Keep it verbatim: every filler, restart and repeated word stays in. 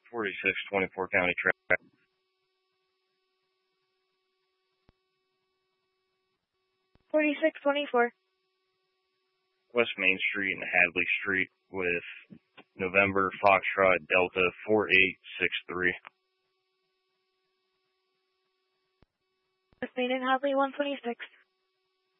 forty-six twenty-four County Track. forty-six twenty-four. West Main Street and Hadley Street with November Foxtrot Delta four eight six three. West Main and Hadley one twenty-six.